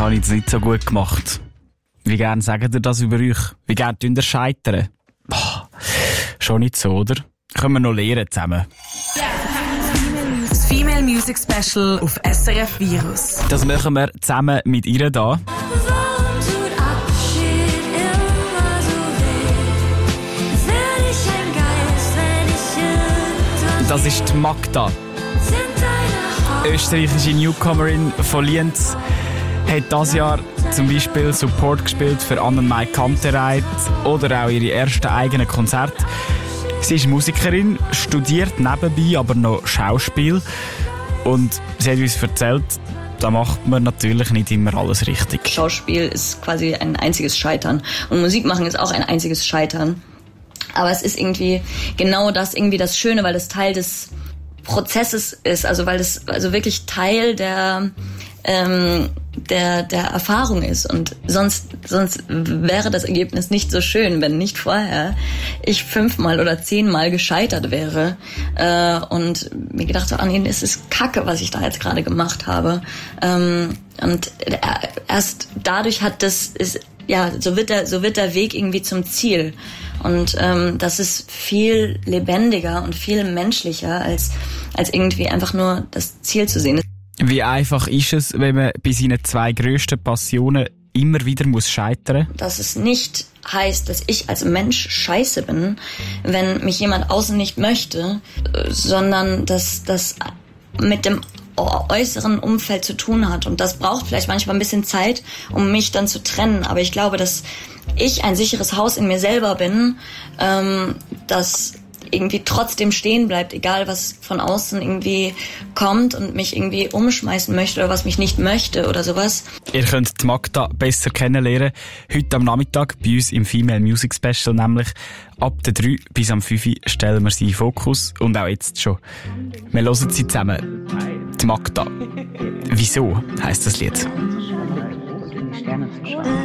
habe ich das nicht so gut gemacht. Wie gern sagt ihr das über euch? Wie gern tun ihr scheitern? Boah, schon nicht so, oder? Können wir noch lernen zusammen. Das Female Music Special auf SRF Virus. Das machen wir zusammen mit ihr da. Das ist die Magda. Österreichische Newcomerin von Lienz. Hat dieses Jahr zum Beispiel Support gespielt für Annemarie Kantereit oder auch ihre ersten eigenen Konzerte. Sie ist Musikerin, studiert nebenbei aber noch Schauspiel. Und sie hat uns erzählt, da macht man natürlich nicht immer alles richtig. Schauspiel ist quasi ein einziges Scheitern. Und Musik machen ist auch ein einziges Scheitern. Aber es ist irgendwie genau das, irgendwie das Schöne, weil es Teil des Prozesses ist, also weil es also wirklich Teil der Erfahrung ist. Und sonst wäre das Ergebnis nicht so schön, wenn nicht vorher ich 5-mal oder 10-mal gescheitert wäre und mir gedacht habe, nee, es ist Kacke, was ich da jetzt gerade gemacht habe. Und erst dadurch so wird der Weg irgendwie zum Ziel. Und das ist viel lebendiger und viel menschlicher, als irgendwie einfach nur das Ziel zu sehen. Wie einfach ist es, wenn man bei seinen 2 grössten Passionen immer wieder scheitern muss? Dass es nicht heißt, dass ich als Mensch scheiße bin, wenn mich jemand außen nicht möchte, sondern dass das mit dem äußeren Umfeld zu tun hat. Und das braucht vielleicht manchmal ein bisschen Zeit, um mich dann zu trennen. Aber ich glaube, dass ich ein sicheres Haus in mir selber bin, das irgendwie trotzdem stehen bleibt, egal was von außen irgendwie kommt und mich irgendwie umschmeißen möchte oder was mich nicht möchte oder sowas. Ihr könnt die Magda besser kennenlernen. Heute am Nachmittag bei uns im Female Music Special, nämlich ab der 3 bis am 5 stellen wir sie in Fokus und auch jetzt schon. Wir hören sie zusammen. Die Magda. Wieso heisst das Lied?